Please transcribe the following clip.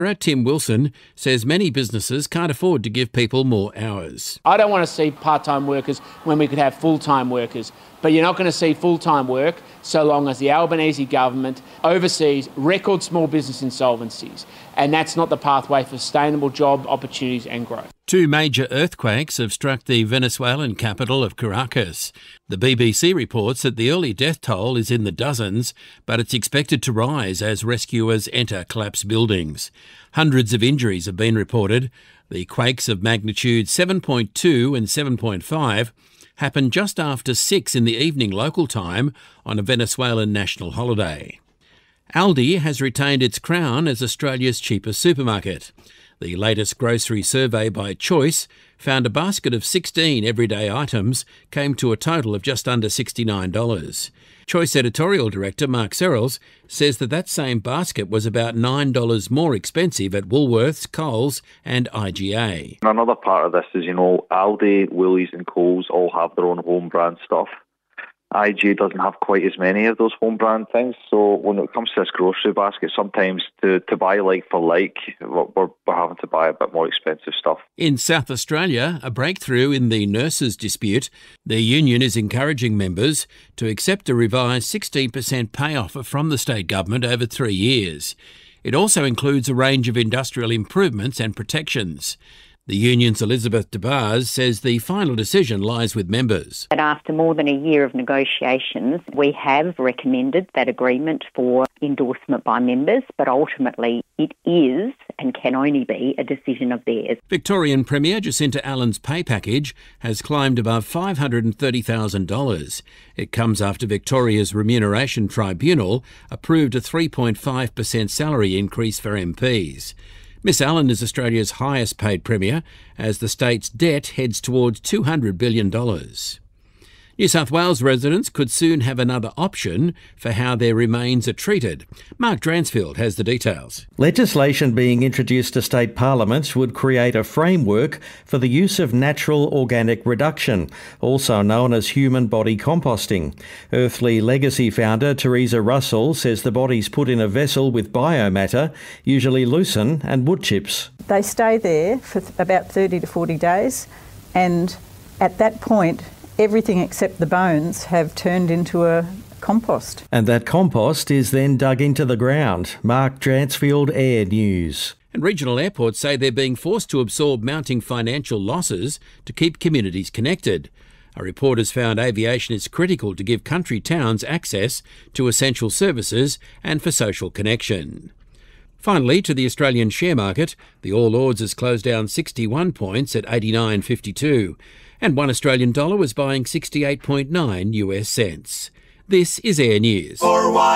Tim Wilson says many businesses can't afford to give people more hours. I don't want to see part-time workers when we could have full-time workers, but you're not going to see full-time work so long as the Albanese government oversees record small business insolvencies, and that's not the pathway for sustainable job opportunities and growth. 2 major earthquakes have struck the Venezuelan capital of Caracas. The BBC reports that the early death toll is in the dozens, but it's expected to rise as rescuers enter collapsed buildings. Hundreds of injuries have been reported. The quakes of magnitude 7.2 and 7.5 happened just after 6 in the evening local time on a Venezuelan national holiday. Aldi has retained its crown as Australia's cheapest supermarket. The latest grocery survey by Choice found a basket of 16 everyday items came to a total of just under $69. Choice editorial director Mark Serrels says that same basket was about $9 more expensive at Woolworths, Coles and IGA. Another part of this is, Aldi, Woolies and Coles all have their own home brand stuff. IG doesn't have quite as many of those home brand things, so when it comes to this grocery basket, sometimes to buy like for like, we're having to buy a bit more expensive stuff. In South Australia, a breakthrough in the nurses' dispute. The union is encouraging members to accept a revised 16% pay offer from the state government over 3 years. It also includes a range of industrial improvements and protections. The union's Elizabeth DeBars says the final decision lies with members. But after more than a year of negotiations, we have recommended that agreement for endorsement by members, but ultimately it is and can only be a decision of theirs. Victorian Premier Jacinta Allen's pay package has climbed above $530,000. It comes after Victoria's Remuneration Tribunal approved a 3.5% salary increase for MPs. Miss Allen is Australia's highest paid Premier as the state's debt heads towards $200 billion. New South Wales residents could soon have another option for how their remains are treated. Mark Dransfield has the details. Legislation being introduced to state parliaments would create a framework for the use of natural organic reduction, also known as human body composting. Earthly Legacy founder Teresa Russell says the bodies put in a vessel with biomatter, usually lucerne and wood chips. They stay there for about 30 to 40 days, and at that point everything except the bones have turned into a compost. And that compost is then dug into the ground. Mark Dransfield, Air News. And regional airports say they're being forced to absorb mounting financial losses to keep communities connected. A report has found aviation is critical to give country towns access to essential services and for social connection. Finally, to the Australian share market, the All Ords has closed down 61 points at 89.52, and $1 Australian dollar was buying 68.9 US cents. This is Air News.